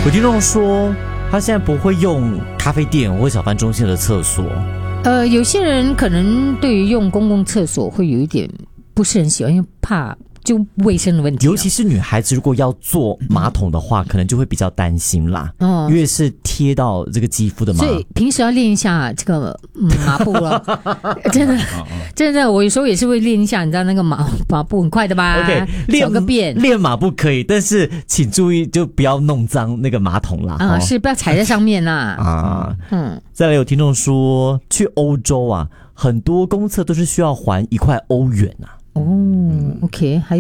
有听众说，他现在不会用咖啡店或小贩中心的厕所。 有些人可能对于用公共厕所会有一点不是很喜欢，因为怕就卫生的问题。 尤其是女孩子，如果要坐马桶的话，可能就会比较担心啦。因为是贴到这个肌肤的嘛。 所以平时要练一下这个马步了。真的，我有时候也是会练一下，你知道那个马步很快的吧 ？OK， 小个便练马步可以，但是请注意就不要弄脏那个马桶啦。 是不要踩在上面啦。 再来有听众说，去欧洲啊，很多公厕都是需要还1块欧元啊。 OK，还有。